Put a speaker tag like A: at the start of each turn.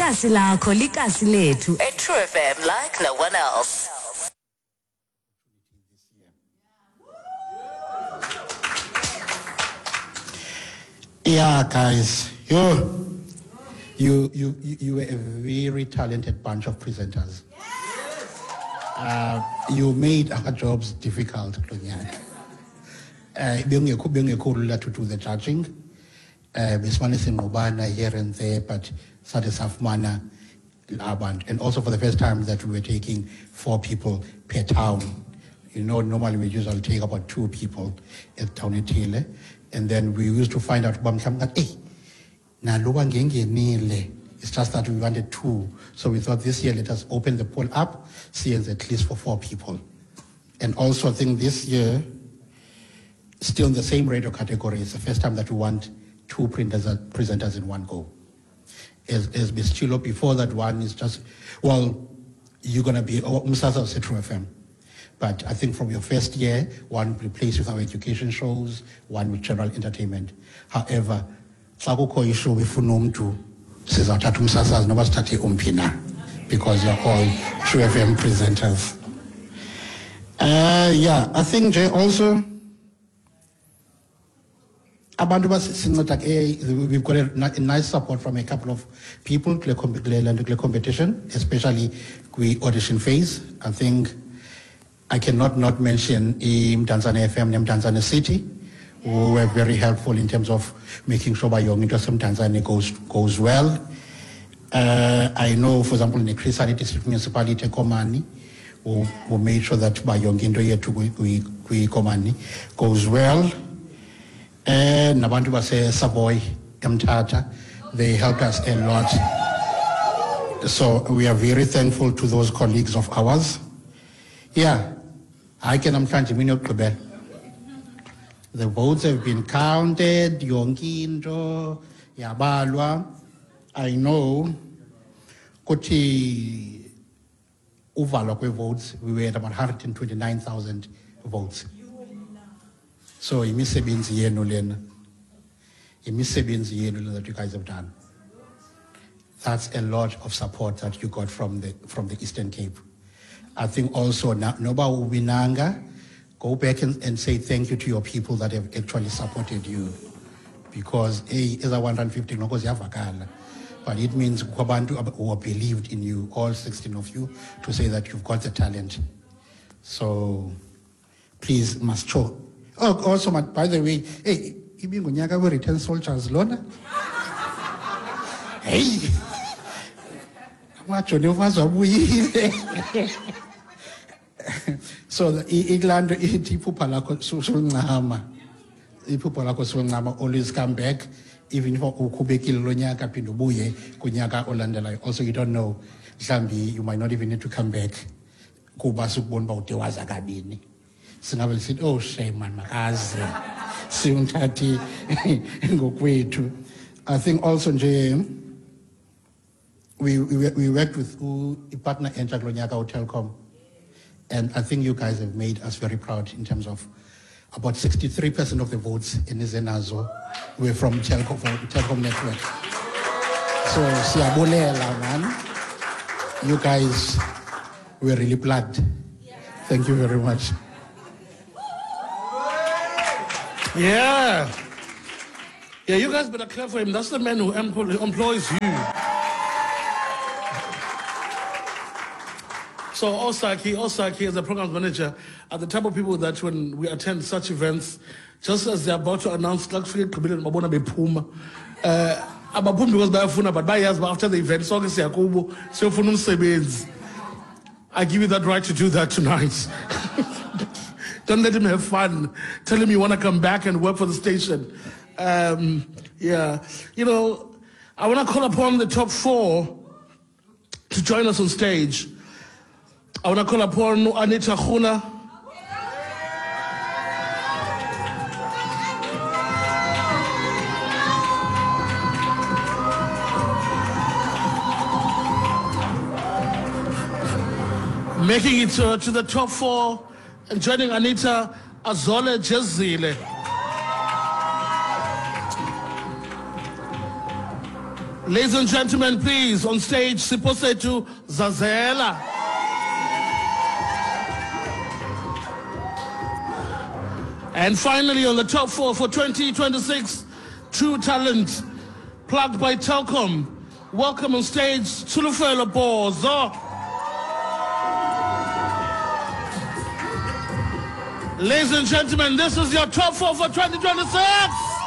A: Ikasi lakho likasi lethu at True FM like no one else.
B: Yeah, guys, you were a very talented bunch of presenters. You made our jobs difficult, Klonyaka. To do the judging. Here and there, but and also for the first time that we were taking 4 people per town. You know, normally we usually take about 2 people at town Etile. And then we used to find out, it's just that we wanted 2. So we thought this year, let us open the poll up, see at least for 4 people. And also I think this year, still in the same radio category, it's the first time that we want 2 presenters in one go. As Ms. Chilo, before that one is just, well, you're going to be Msasa of True FM. But I think from your first year, one replaced with our education shows, one with general entertainment. However, issue with Funumtu says because you're all True FM presenters. Yeah, I think Jay also we've got a nice support from a couple of people to the competition, especially the audition phase. I think I cannot not mention Tanzania FM and Tanzania City, who were very helpful in terms of making sure Bayong into some Tanzania goes well. I know, for example, in the Krisari District Municipality, Komani, who made sure that Bayong into Komani goes well. And Nabantu Base Savoy, Mtata, they helped us a lot. So we are very thankful to those colleagues of ours. Yeah, I can the votes have been counted, Yonkindo, Yabalwa. I know, Koti Uvalokwe votes, we were at about 129,000 votes. So that you guys have done. That's a lot of support that you got from the Eastern Cape. I think also Noba Ubinanga, go back and say thank you to your people that have actually supported you. Because as a 150, but it means who believed in you, all 16 of you, to say that you've got the talent. So please must show. Oh, also, by the way, hey, we return soldiers, Lona. Hey, what you so the England, always come back, even for Ukubeki Lonyaka Pindubuye, Kunyaka Olandela. Also, you don't know, Zambi, you might not even need to come back. Kubasuk Bonba Tewaza Gabini. Sinabel said, oh, shame, man, Makazi, Siuntati, Ngokwetu. I think also, JM, we worked with a partner in Jaglonyaka Telcom. And I think you guys have made us very proud in terms of about 63% of the votes in Zenazo were from Telcom Network. So, Siabulela, man, you guys were really plugged. Thank you very much.
C: Yeah, you guys better clap for him. That's the man who employs you. So Osaki as a program manager are the type of people that when we attend such events, just as they're about to announce luxury because after the event, I give you that right to do that tonight. Don't let him have fun. Tell him you want to come back and work for the station. Yeah. You know, I want to call upon the top 4 to join us on stage. I want to call upon Anita Khuna. Making it to the top 4 and joining Anita, Azole Jezile. Ladies and gentlemen, please, on stage, Siposetu Zazela. And finally, on the top 4 for 2026, True Talent, plugged by Telkom. Welcome on stage, Tulufelo Bozo. Ladies and gentlemen, this is your top 4 for 2026.